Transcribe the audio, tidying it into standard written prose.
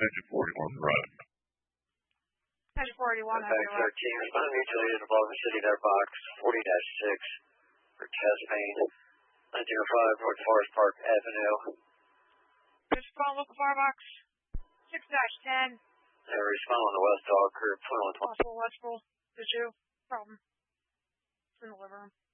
Engine 41, right. Engine 41, Back 13, respond mutually to Baltimore City, their box 40-6 for Tasmane, 905 North Forest Park Avenue. Respond local firebox 6-10. Respond on the West Dog, curve 2120. Possible electrical issue, problem. It's in the living room.